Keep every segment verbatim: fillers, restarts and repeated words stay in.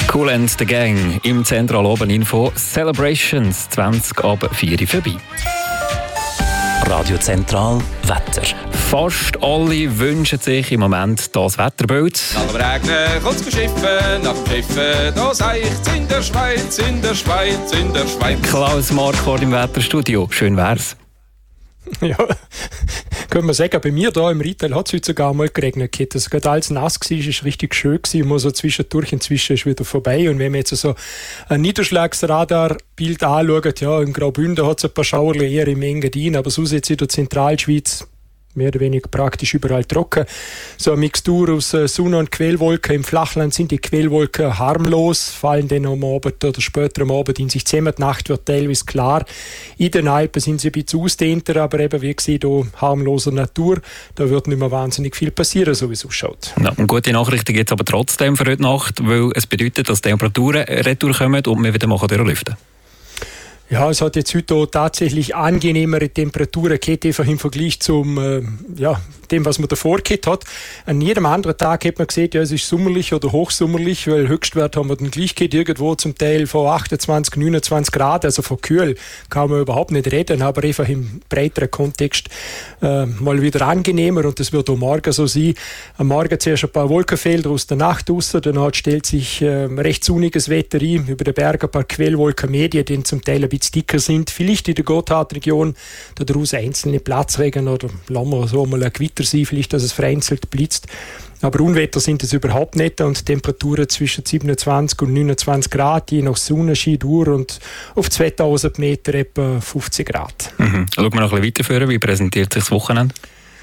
Kool and the Gang im Zentral oben Info. Celebrations zwanzig ab vier Uhr vorbei. Radio Zentral Wetter. Fast alle wünschen sich im Moment das Wetterbild. Nach dem Regen kommt's beschiffen, nach dem Schiffen, da seicht's in der Schweiz, in der Schweiz, in der Schweiz. Klaus Marquardt im Wetterstudio. Schön wär's. Ja, können wir sagen, bei mir da im Retail hat es heute sogar mal geregnet. Das gerade alles nass war, ist richtig schön gewesen. Immer so zwischendurch, inzwischen ist wieder vorbei. Und wenn man jetzt so ein Niederschlagsradarbild anschaut, ja, in Graubünden hat es ein paar Schauerle eher im Engadin, aber sonst jetzt in der Zentralschweiz mehr oder weniger praktisch überall trocken. So eine Mixtur aus Sonne und Quellwolken. Im Flachland sind die Quellwolken harmlos, fallen dann am Abend oder später am Abend in sich zusammen. Die Nacht wird teilweise klar. In den Alpen sind sie ein bisschen ausdehnter, aber eben, wie gesagt, hier harmloser Natur. Da wird nicht mehr wahnsinnig viel passieren, so wie es ausschaut. Ja, und gute Nachrichten gibt es aber trotzdem für heute Nacht, weil es bedeutet, dass Temperaturen retour kommen und wir wieder mal durchlüften. Ja, es hat jetzt heute auch tatsächlich angenehmere Temperaturen gehabt, einfach im Vergleich zum, äh, ja, dem, was man davor gehabt hat. An jedem anderen Tag hat man gesehen, ja, es ist sommerlich oder hochsommerlich, weil Höchstwert haben wir dann gleich gehabt, irgendwo zum Teil von achtundzwanzig, neunundzwanzig Grad, also von kühl kann man überhaupt nicht reden, aber einfach im breiteren Kontext äh, mal wieder angenehmer und das wird auch morgen so sein. Am Morgen zuerst ein paar Wolkenfelder aus der Nacht raus, danach stellt sich äh, recht sonniges Wetter ein, über den Bergen ein paar Quellwolkenmedien, die zum Teil ein bisschen dicker sind, vielleicht in der Gotthardregion, daraus einzelne Platzregen oder lassen wir so mal ein Gewitter sein, vielleicht, dass es vereinzelt blitzt. Aber Unwetter sind es überhaupt nicht und Temperaturen zwischen siebenundzwanzig und neunundzwanzig Grad, je nach Sonnenschein durch und auf zweitausend Meter etwa fünfzig Grad. Mhm. Schauen wir noch ein bisschen weiterführen, wie präsentiert sich das Wochenende?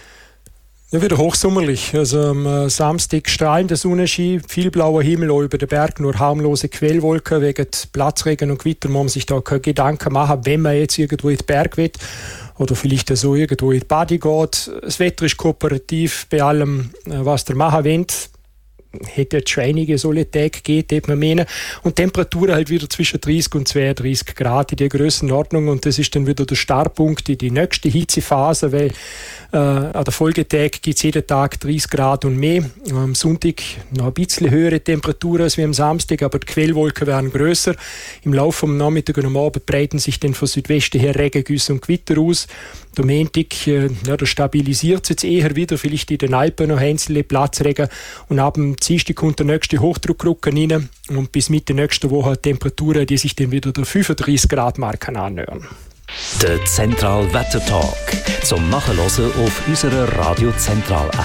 Ja, wieder hochsommerlich. Also am Samstag strahlender Sonnenschein, viel blauer Himmel, auch über den Berg, nur harmlose Quellwolken. Wegen Platzregen und Gewitter muss man sich da keine Gedanken machen, wenn man jetzt irgendwo in den Berg will oder vielleicht so irgendwo in die Bade geht. Das Wetter ist kooperativ bei allem, was ihr machen wollt. Hätte jetzt schon einige solche Tage gegeben, hätte man meinen. Und Temperaturen halt wieder zwischen dreißig und zweiunddreißig Grad in der Grössenordnung. Und das ist dann wieder der Startpunkt in die nächste Hitzephase, weil äh, an der Folgetag gibt es jeden Tag dreißig Grad und mehr. Am Sonntag noch ein bisschen höhere Temperaturen als wie am Samstag, aber die Quellwolken werden grösser. Im Laufe des Nachmittags und am Abend breiten sich dann von Südwesten her Regengüsse und Gewitter aus. Der Montag, äh, ja, da stabilisiert es jetzt eher wieder, vielleicht in den Alpen noch einzelne Platzregen. Und ab dem Dienstag kommt der nächste Hochdruckrücken rein. Und bis Mitte nächster Woche Temperaturen, die sich dann wieder der fünfunddreißig Grad Marke annähern. Der Zentral Wetter Talk zum Nachhören auf unserer Radio Zentral App.